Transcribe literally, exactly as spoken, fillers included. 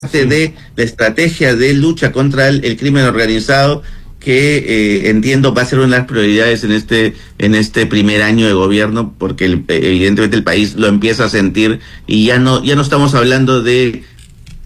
parte de la estrategia de lucha contra el, el crimen organizado que eh, entiendo va a ser una de las prioridades en este en este primer año de gobierno, porque el, evidentemente el país lo empieza a sentir y ya no ya no estamos hablando de